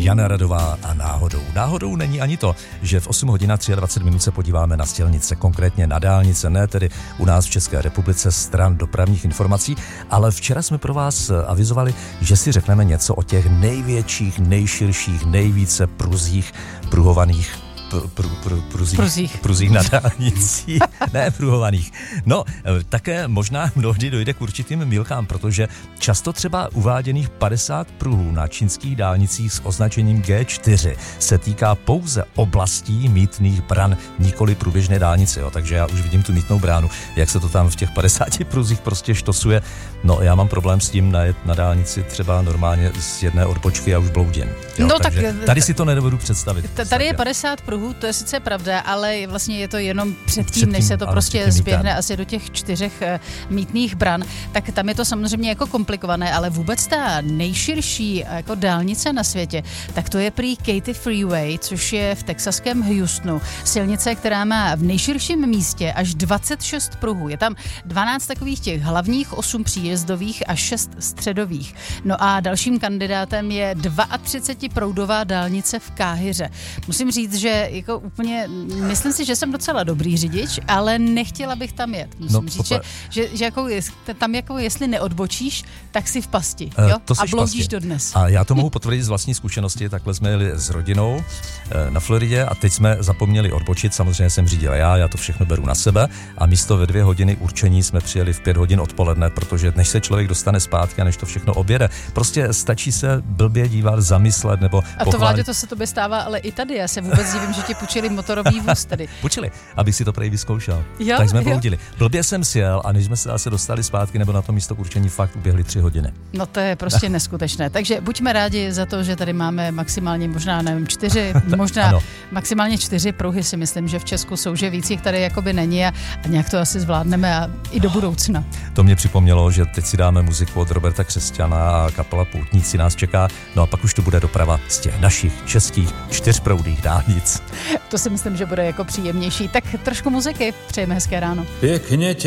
Jana Radová a náhodou. Náhodou není ani to, že v 8 hodin 23 minut se podíváme na silnice, konkrétně na dálnice, ne tedy u nás v České republice stran dopravních informací, ale včera jsme pro vás avizovali, že si řekneme něco o těch největších, nejširších, nejvíce pruhovaných pruzích na dálnicích, ne pruhovaných. No, také možná mnohdy dojde k určitým mýlkám, protože často třeba uváděných 50 pruhů na čínských dálnicích s označením G4 se týká pouze oblastí mýtných bran, nikoli průběžné dálnice, jo. Takže já už vidím tu mýtnou bránu, jak se to tam v těch 50 pruzích prostě štosuje. No, já mám problém s tím najet na dálnici třeba normálně z jedné odbočky a už bloudím. Jo. No, takže tak tady si to nedovedu představit. Tady je 50 pruhů, to je sice pravda, ale vlastně je to jenom předtím, než se to prostě zběhne asi do těch 4 mýtných bran, tak tam je to samozřejmě jako komplikované, ale vůbec ta nejširší jako dálnice na světě, tak to je prý Katy Freeway, což je v texaském Houstonu. Silnice, která má v nejširším místě až 26 pruhů. Je tam 12 takových těch hlavních, 8 příjezdových a 6 středových. No a dalším kandidátem je 32 proudová dálnice v Káhiře. Musím říct, že jako úplně, myslím si, že jsem docela dobrý řidič, ale nechtěla bych tam jet. Musím říct, že jako tam jako jestli neodbočíš, tak si v pasti, jo? A bloudíš dodnes. A já to mohu potvrdit z vlastní zkušenosti, takhle jsme jeli s rodinou na Floridě a teď jsme zapomněli odbočit, samozřejmě jsem řídil já to všechno beru na sebe a místo ve 2 hodiny určení jsme přijeli v 5 hodin odpoledne, protože než se člověk dostane zpátky a než to všechno objede, prostě stačí se blbě dívat, zamyslet nebo pochválit. A to Vláďo, to se tobě stává, ale i tady, já se vůbec divím, že ti půjčili motorový vůz tady. Půjčili, abych si to prej vyzkoušel. Tak jsme bloudili. Blbě jsem sjel a než jsme se zase dostali zpátky nebo na to místo k určení, fakt uběhly 3 hodiny. No to je prostě neskutečné. Takže buďme rádi za to, že tady máme maximálně možná, nevím, 4, možná maximálně 4 pruhy, si myslím, že v Česku jsou, že víc jich tady jakoby není a nějak to asi zvládneme a i do budoucna. To mě připomnělo, že teď si dáme muziku od Roberta Křesťana a kapela Poutníci nás čeká, no a pak už to bude doprava z těch našich českých 4proudých dálnic. To si myslím, že bude jako příjemnější. Tak trošku muziky, přejeme hezké ráno. Pěkně tě